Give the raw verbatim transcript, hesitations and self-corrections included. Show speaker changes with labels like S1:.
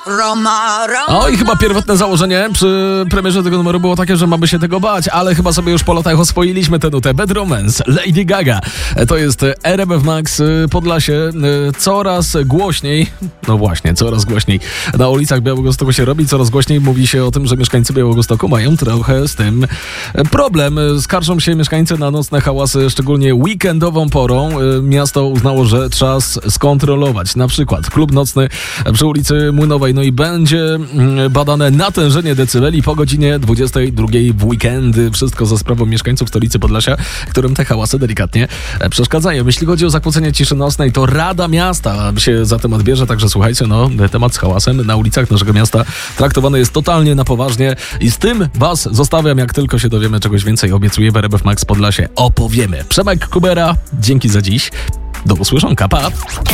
S1: Roma, Roma.
S2: O i chyba pierwotne założenie przy premierze tego numeru było takie, że mamy się tego bać, ale chyba sobie już po latach oswoiliśmy tę nutę. Bad Romance, Lady Gaga. To jest R M F Max, Podlasie. Coraz głośniej, no właśnie, coraz głośniej na ulicach Białegostoku się robi, coraz głośniej mówi się o tym, że mieszkańcy Białegostoku mają trochę z tym problem. Skarżą się mieszkańcy na nocne hałasy, szczególnie weekendową porą. Miasto uznało, że czas skontrolować. Na przykład klub nocny przy ulicy Młynowej. No i będzie badane natężenie decybeli po godzinie dwudziestej drugiej w weekendy. Wszystko za sprawą mieszkańców stolicy Podlasia, którym te hałasy delikatnie przeszkadzają. Jeśli chodzi o zakłócenie ciszy nocnej, to Rada Miasta się za tym odbierze. Także słuchajcie, no temat z hałasem na ulicach naszego miasta traktowany jest totalnie na poważnie i z tym was zostawiam. Jak tylko się dowiemy czegoś więcej, obiecuję, w R M F Max Podlasie opowiemy. Przemek Kubera, dzięki za dziś. Do usłyszonka, pa!